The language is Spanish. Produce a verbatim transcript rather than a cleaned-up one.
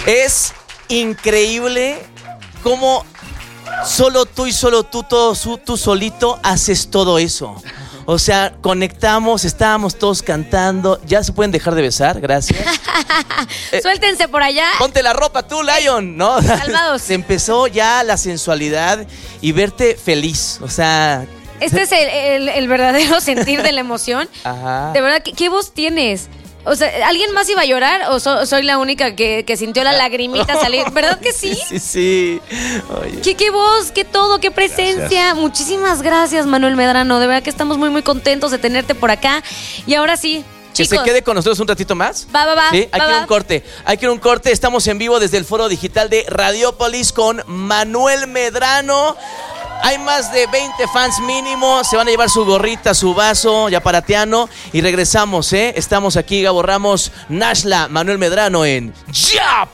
Es increíble cómo solo tú y solo tú, todo su, tú solito haces todo eso. O sea, conectamos, estábamos todos cantando. ¿Ya se pueden dejar de besar? Gracias. eh, Suéltense por allá. Ponte la ropa tú, Lion, ¿no? Calmados. Se empezó ya la sensualidad y verte feliz. O sea... Este es el, el, el verdadero sentir de la emoción. Ajá. De verdad, ¿qué, qué voz tienes? O sea, ¿alguien más iba a llorar o so, soy la única que, que sintió la lagrimita salir? ¿Verdad que sí? Sí, sí, sí. Oye. ¿Qué, qué voz, qué todo, qué presencia. Gracias. Muchísimas gracias, Manuel Medrano. De verdad que estamos muy, muy contentos de tenerte por acá. Y ahora sí, ¿Que chicos, se quede con nosotros un ratito más? Va, va, va. Sí, hay va, que ir va. un corte. Hay que ir un corte. Estamos en vivo desde el foro digital de Radiopolis con Manuel Medrano. Hay más de veinte fans mínimo. Se van a llevar su gorrita, su vaso, ya paratiano. Y regresamos, ¿eh? Estamos aquí, Gabo Ramos, Nashla, Manuel Medrano en ¡Ya!